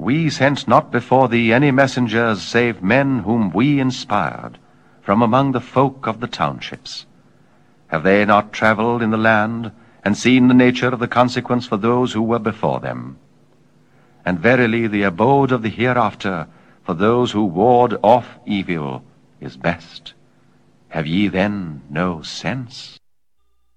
We sent not before thee any messengers, save men whom we inspired, from among the folk of the townships. Have they not travelled in the land, and seen the nature of the consequence for those who were before them? And verily the abode of the hereafter, for those who ward off evil, is best. Have ye then no sense?